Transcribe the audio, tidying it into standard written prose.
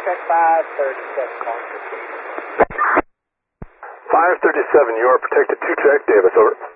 check 537 calling for Davis. 537, you are protected 2 check, Davis, over.